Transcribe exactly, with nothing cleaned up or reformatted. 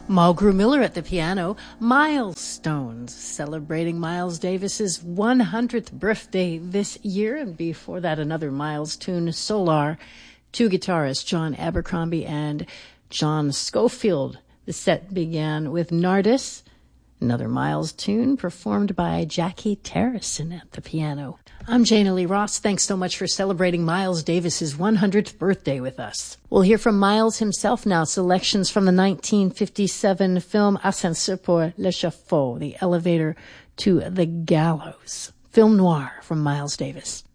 Mulgrew Miller at the piano. Milestones, celebrating Miles Davis's one hundredth birthday this year. And before that, another Miles tune, Solar. Two guitarists, John Abercrombie and John Schofield. The set began with Nardis, another Miles tune performed by Jackie Terrison at the piano. I'm Jana Lee Ross. Thanks so much for celebrating Miles Davis's one hundredth birthday with us. We'll hear from Miles himself now, selections from the nineteen fifty-seven film Ascenseur pour l'échafaud, the elevator to the gallows. Film noir from Miles Davis.